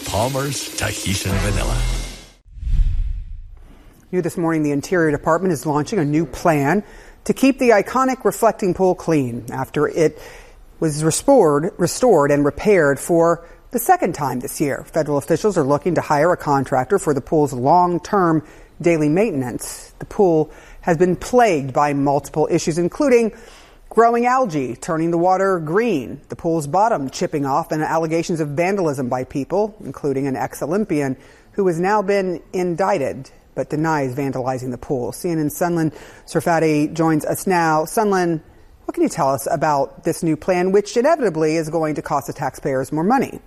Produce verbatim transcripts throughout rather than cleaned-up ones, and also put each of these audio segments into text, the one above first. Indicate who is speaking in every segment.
Speaker 1: Palmer's Tahitian Vanilla.
Speaker 2: New this morning, the Interior Department is launching a new plan to keep the iconic reflecting pool clean after it was restored, restored and repaired for the second time this year. Federal officials are looking to hire a contractor for the pool's long-term daily maintenance. The pool has been plagued by multiple issues, including growing algae, turning the water green, the pool's bottom chipping off, and allegations of vandalism by people, including an ex-Olympian who has now been indicted but denies vandalizing the pool. C N N's Sunlen Serfaty joins us now. Sunlen, what can you tell us about this new plan, which inevitably is going to cost the taxpayers more money?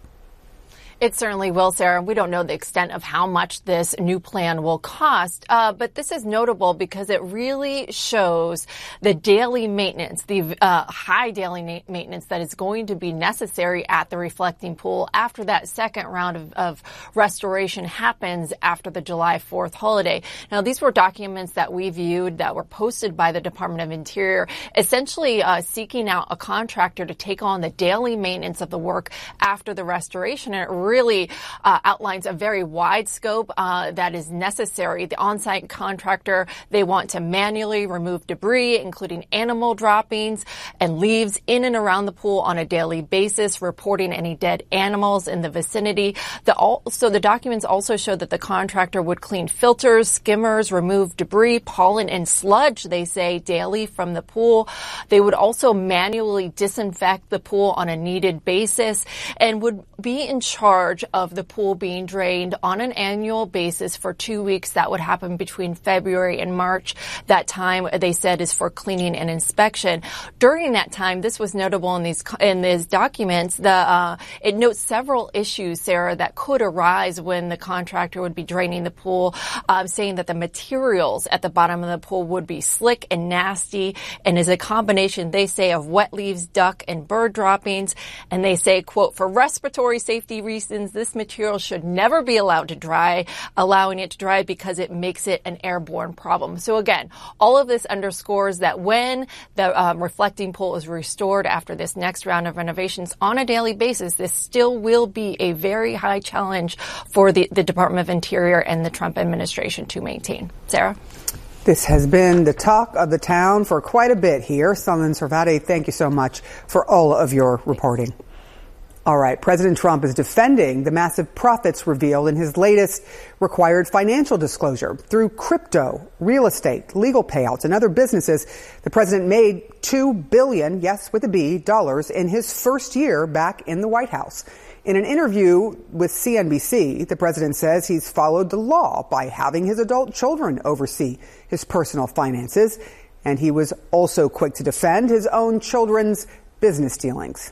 Speaker 3: It certainly will, Sarah. We don't know the extent of how much this new plan will cost, uh, but this is notable because it really shows the daily maintenance, the uh, high daily na- maintenance that is going to be necessary at the reflecting pool after that second round of, of restoration happens after the July fourth holiday. Now, these were documents that we viewed that were posted by the Department of Interior, essentially uh, seeking out a contractor to take on the daily maintenance of the work after the restoration, and it really uh, outlines a very wide scope uh, that is necessary. The on-site contractor, they want to manually remove debris, including animal droppings and leaves in and around the pool on a daily basis, reporting any dead animals in the vicinity. The also, the documents also show that the contractor would clean filters, skimmers, remove debris, pollen, and sludge, they say, daily from the pool. They would also manually disinfect the pool on a needed basis and would be in charge of the pool being drained on an annual basis for two weeks. That would happen between February and March. That time, they said, is for cleaning and inspection. During that time, this was notable in these in these documents. The uh, it notes several issues, Sarah, that could arise when the contractor would be draining the pool, uh, saying that the materials at the bottom of the pool would be slick and nasty, and is a combination, they say, of wet leaves, duck, and bird droppings. And they say, quote, for respiratory safety reasons, this material should never be allowed to dry, allowing it to dry because it makes it an airborne problem. So again, all of this underscores that when the um, reflecting pool is restored after this next round of renovations on a daily basis, this still will be a very high challenge for the, the Department of Interior and the Trump administration to maintain. Sarah?
Speaker 2: This has been the talk of the town for quite a bit here. Sunlen Serfaty, thank you so much for all of your reporting. All right. President Trump is defending the massive profits revealed in his latest required financial disclosure. Through crypto, real estate, legal payouts, and other businesses, the president made two billion dollars, yes, with a B, dollars in his first year back in the White House. In an interview with C N B C, the president says he's followed the law by having his adult children oversee his personal finances. And he was also quick to defend his own children's business dealings.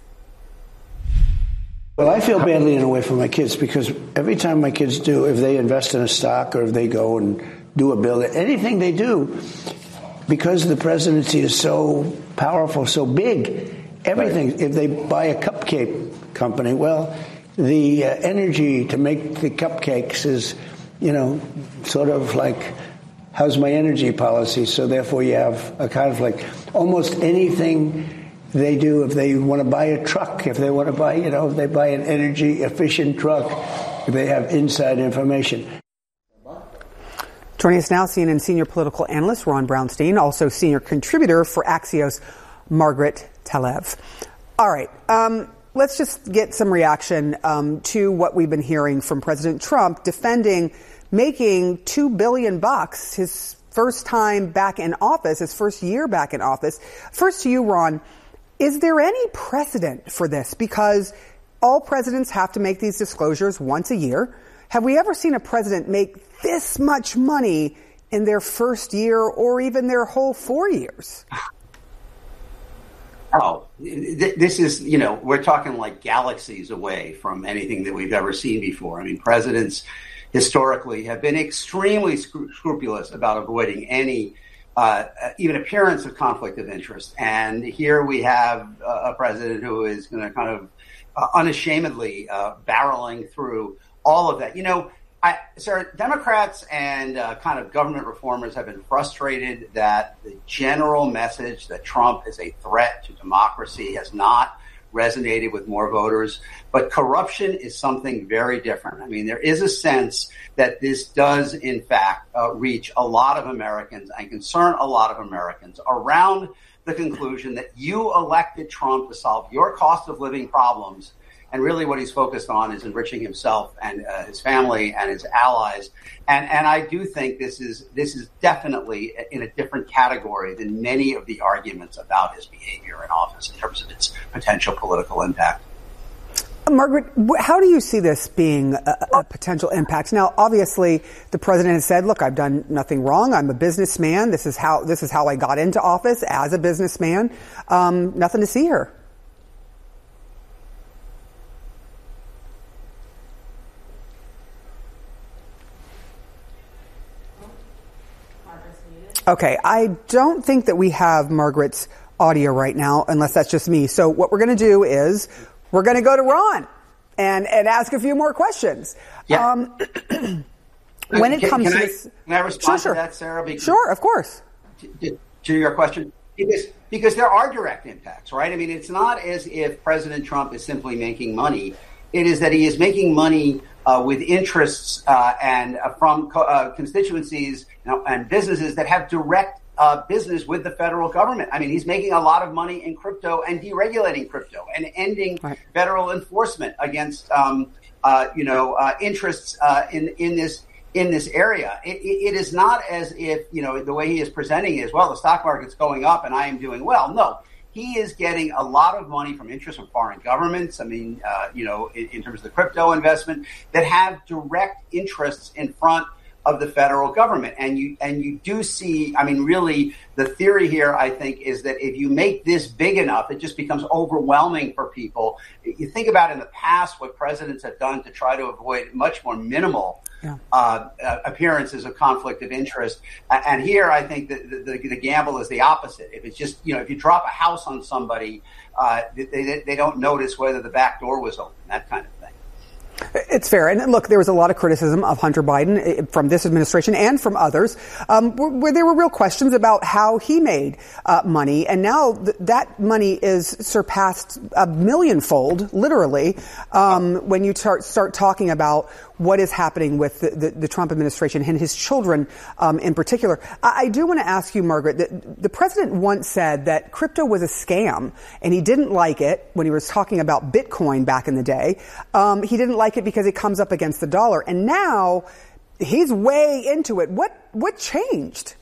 Speaker 4: Well, I feel badly in a way for my kids because every time my kids do, if they invest in a stock or if they go and do a bill, anything they do, because the presidency is so powerful, so big, everything, right. If they buy a cupcake company, well, the uh, energy to make the cupcakes is, you know, sort of like, how's my energy policy? So therefore you have a conflict. Almost anything they do, if they want to buy a truck, if they want to buy, you know, if they buy an energy efficient truck, they have inside information.
Speaker 2: Joining us now, C N N senior political analyst Ron Brownstein, also senior contributor for Axios, Margaret Tlaib. All right. Um, let's just get some reaction um, to what we've been hearing from President Trump defending making two billion bucks his first time back in office, his first year back in office. First to you, Ron. Is there any precedent for this? Because all presidents have to make these disclosures once a year. Have we ever seen a president make this much money in their first year or even their whole four years?
Speaker 5: Oh, this is, you know, we're talking like galaxies away from anything that we've ever seen before. I mean, presidents historically have been extremely scrupulous about avoiding any Uh, even appearance of conflict of interest. And here we have uh, a president who is going to kind of uh, unashamedly uh, barreling through all of that. You know, I, Sarah, Democrats and uh, kind of government reformers have been frustrated that the general message that Trump is a threat to democracy has not resonated with more voters. But corruption is something very different. I mean, there is a sense that this does, in fact, uh, reach a lot of Americans and concern a lot of Americans around the conclusion that you elected Trump to solve your cost of living problems. And really what he's focused on is enriching himself and uh, his family and his allies. And and I do think this is this is definitely in a different category than many of the arguments about his behavior in office in terms of its potential political impact.
Speaker 2: Margaret, how do you see this being a, a potential impact? Now, obviously, the president has said, look, I've done nothing wrong. I'm a businessman. This is how this is how I got into office as a businessman. Um, nothing to see here. Okay, I don't think that we have Margaret's audio right now, unless that's just me. So what we're going to do is we're going to go to Ron and, and ask a few more questions.
Speaker 5: Yeah.
Speaker 2: Um, when it
Speaker 5: can,
Speaker 2: comes
Speaker 5: can
Speaker 2: to
Speaker 5: I,
Speaker 2: this,
Speaker 5: can I respond
Speaker 2: sure,
Speaker 5: to that, Sarah? Because,
Speaker 2: sure, of course.
Speaker 5: To, to your question, because because there are direct impacts, right? I mean, it's not as if President Trump is simply making money. It is that he is making money uh, with interests uh, and uh, from co- uh, constituencies you know, and businesses that have direct uh, business with the federal government. I mean, he's making a lot of money in crypto and deregulating crypto and ending
Speaker 2: right.
Speaker 5: federal enforcement against, um, uh, you know, uh, interests uh, in in this in this area. It, it is not as if, you know, the way he is presenting is, well, the stock market's going up and I am doing well. No. He is getting a lot of money from interests from foreign governments. I mean, uh, you know, in, in terms of the crypto investment that have direct interests in front of the federal government. And you and you do see, I mean, really, the theory here, I think, is that if you make this big enough, it just becomes overwhelming for people. You think about in the past what presidents have done to try to avoid much more minimal yeah. uh, uh, appearances of conflict of interest. And here, I think that the, the, the gamble is the opposite. If it's just, you know, if you drop a house on somebody, uh, they, they don't notice whether the back door was open, that kind of thing.
Speaker 2: It's fair. And look, there was a lot of criticism of Hunter Biden from this administration and from others, um, where there were real questions about how he made uh, money. And now th- that money is surpassed a millionfold, literally, um, when you tar- start talking about what is happening with the, the, the Trump administration and his children um, in particular. I, I do want to ask you, Margaret, that the president once said that crypto was a scam and he didn't like it when he was talking about Bitcoin back in the day. Um, he didn't like it because it comes up against the dollar. And now he's way into it. What, what changed?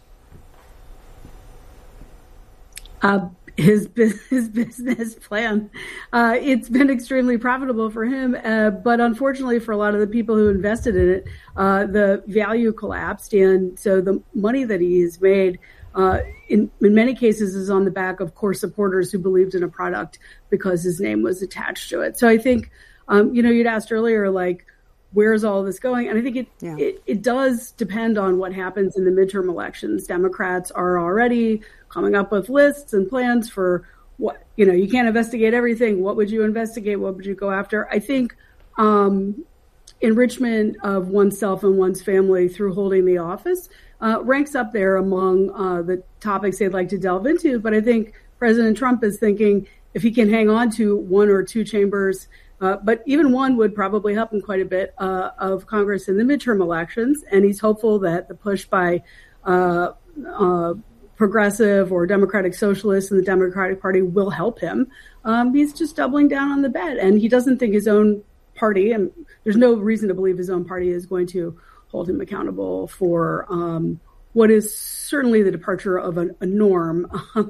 Speaker 6: Uh, his his business plan. Uh, it's been extremely profitable for him, uh, but unfortunately for a lot of the people who invested in it, uh, the value collapsed, and so the money that he's made, uh, in, in many cases, is on the back of core supporters who believed in a product because his name was attached to it. So I think, um, you know, you'd asked earlier, like, where's all this going? And I think it, yeah. it it does depend on what happens in the midterm elections. Democrats are already coming up with lists and plans for what, you know, you can't investigate everything. What would you investigate? What would you go after? I think um, enrichment of oneself and one's family through holding the office uh, ranks up there among uh, the topics they'd like to delve into. But I think President Trump is thinking if he can hang on to one or two chambers, Uh, but even one would probably help him quite a bit uh, of Congress in the midterm elections. And he's hopeful that the push by uh, uh, progressive or Democratic socialists in the Democratic Party will help him. Um, he's just doubling down on the bet. And he doesn't think his own party, and there's no reason to believe his own party is going to hold him accountable for um, what is certainly the departure of a, a norm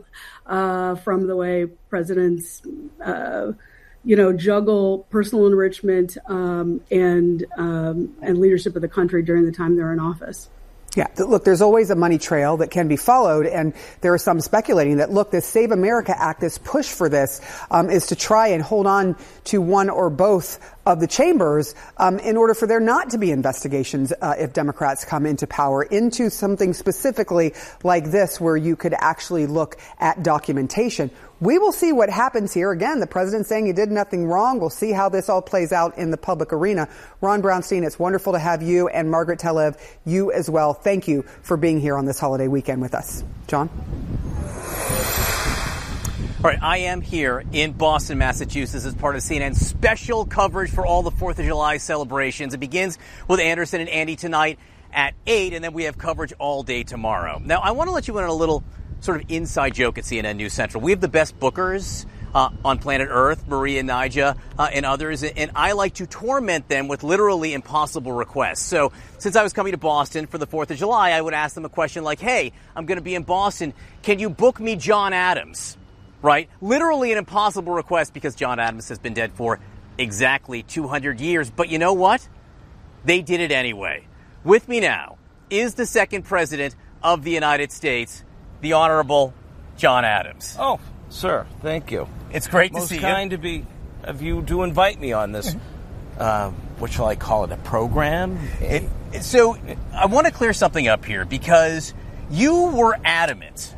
Speaker 6: uh, from the way presidents uh you know, juggle personal enrichment um, and um, and leadership of the country during the time they're in office.
Speaker 2: Yeah, look, there's always a money trail that can be followed, and there are some speculating that, look, this Save America Act, this push for this, um, is to try and hold on to one or both of the chambers um, in order for there not to be investigations uh, if Democrats come into power into something specifically like this where you could actually look at documentation. We will see what happens here. Again, the president saying he did nothing wrong. We'll see how this all plays out in the public arena. Ron Brownstein, it's wonderful to have you, and Margaret Tlaib, you as well. Thank you for being here on this holiday weekend with us. John?
Speaker 7: All right, I am here in Boston, Massachusetts as part of C N N's special coverage for all the fourth of July celebrations. It begins with Anderson and Andy tonight at eight, and then we have coverage all day tomorrow. Now, I want to let you in on a little sort of inside joke at C N N News Central. We have the best bookers uh, on planet Earth, Maria and Nija uh, and others, and I like to torment them with literally impossible requests. So since I was coming to Boston for the fourth of July, I would ask them a question like, hey, I'm going to be in Boston. Can you book me John Adams? Right? Literally an impossible request because John Adams has been dead for exactly two hundred years. But you know what? They did it anyway. With me now is the second president of the United States, the Honorable John Adams.
Speaker 8: Oh, sir, thank you.
Speaker 7: It's great
Speaker 8: Most
Speaker 7: to see you.
Speaker 8: Most kind to be of you to invite me on this, uh, what shall I call it, a program?
Speaker 7: It, so I want to clear something up here because you were adamant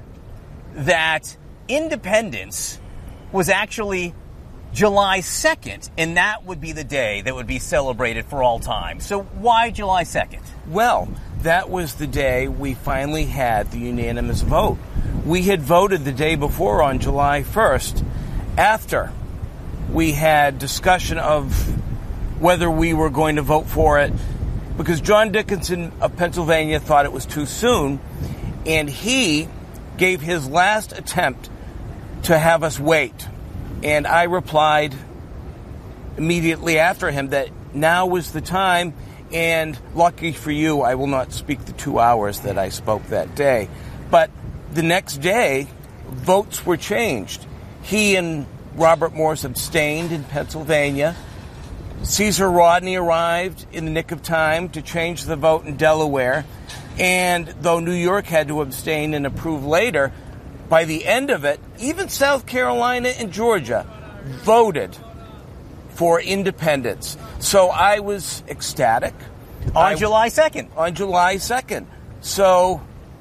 Speaker 7: that independence was actually July second, and that would be the day that would be celebrated for all time. So why July second?
Speaker 8: Well, that was the day we finally had the unanimous vote. We had voted the day before on July first, after we had discussion of whether we were going to vote for it, because John Dickinson of Pennsylvania thought it was too soon, and he gave his last attempt to have us wait. And I replied immediately after him that now was the time, and lucky for you, I will not speak the two hours that I spoke that day. But the next day, votes were changed. He and Robert Morse abstained in Pennsylvania. Caesar Rodney arrived in the nick of time to change the vote in Delaware. And though New York had to abstain and approve later, by the end of it, even South Carolina and Georgia voted for independence. So I was ecstatic.
Speaker 7: On
Speaker 8: I,
Speaker 7: July second.
Speaker 8: On July second. So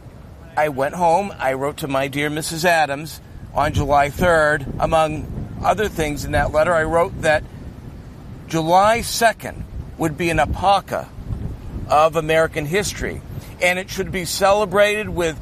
Speaker 8: I went home. I wrote to my dear Missus Adams on July third. Among other things in that letter, I wrote that July second would be an epocha of American history. And it should be celebrated with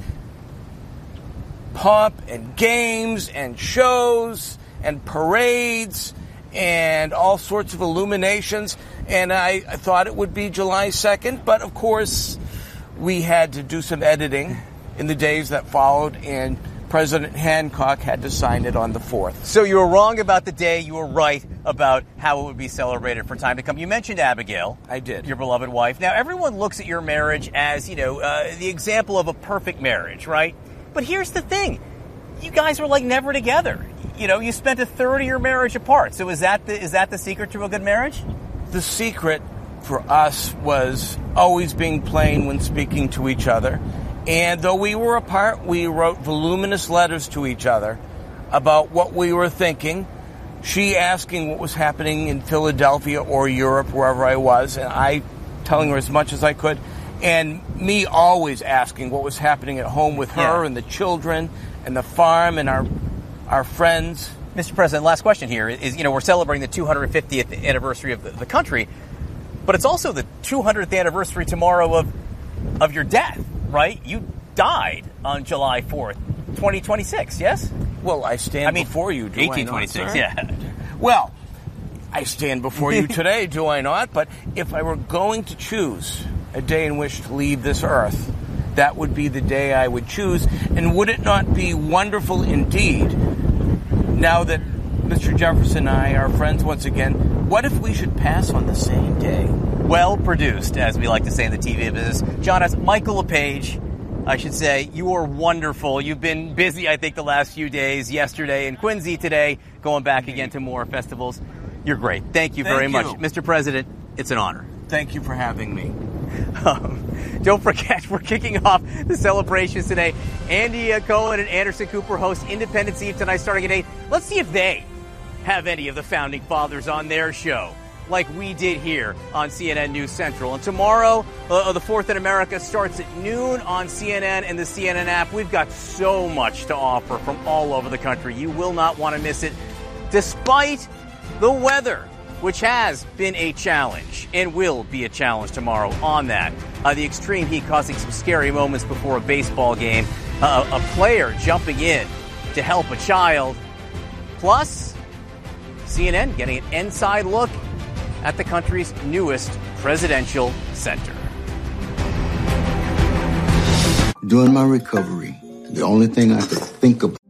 Speaker 8: pomp and games and shows and parades and all sorts of illuminations. And I, I thought it would be July second, but of course we had to do some editing in the days that followed, and President Hancock had to sign it on the fourth.
Speaker 7: So you were wrong about the day. You were right about how it would be celebrated for time to come. You mentioned Abigail.
Speaker 8: I did.
Speaker 7: Your beloved wife. Now, everyone looks at your marriage as, you know, uh, the example of a perfect marriage, right? But here's the thing. You guys were like never together. You know, you spent a third of your marriage apart. So is that the, is that the secret to a good marriage?
Speaker 8: The secret for us was always being plain when speaking to each other. And though we were apart, we wrote voluminous letters to each other about what we were thinking. She asking what was happening in Philadelphia or Europe, wherever I was, and I telling her as much as I could. And me always asking what was happening at home with her
Speaker 7: yeah.
Speaker 8: and the children and the farm and our our friends.
Speaker 7: Mister President, last question here is, you know, we're celebrating the two hundred fiftieth anniversary of the, the country, but it's also the two hundredth anniversary tomorrow of of your death, right? You died on July fourth, twenty twenty-six, yes?
Speaker 8: Well, I stand
Speaker 7: I mean,
Speaker 8: before you, do
Speaker 7: eighteen twenty-six,
Speaker 8: I not, sir?
Speaker 7: yeah.
Speaker 8: Well, I stand before you today, do I not? But if I were going to choose a day in which to leave this earth, that would be the day I would choose. And would it not be wonderful indeed, now that Mister Jefferson and I are friends once again, what if we should pass on the same day?
Speaker 7: Well produced, as we like to say in the T V business. John, as Michael LePage, I should say, you are wonderful. You've been busy, I think, the last few days, yesterday in Quincy today, going back again to more festivals. You're great. Thank you
Speaker 8: Thank
Speaker 7: very
Speaker 8: you.
Speaker 7: much. Mister President, it's an honor.
Speaker 8: Thank you for having me.
Speaker 7: Um, don't forget, we're kicking off the celebrations today. Andy uh, Cohen and Anderson Cooper host Independence Eve tonight starting at eight. Let's see if they have any of the Founding Fathers on their show, like we did here on C N N News Central. And tomorrow, uh, the fourth in America starts at noon on C N N and the C N N app. We've got so much to offer from all over the country. You will not want to miss it, despite the weather, which has been a challenge and will be a challenge tomorrow on that. Uh, the extreme heat causing some scary moments before a baseball game. Uh, a player jumping in to help a child. Plus, C N N getting an inside look at the country's newest presidential center.
Speaker 9: During my recovery, the only thing I could think about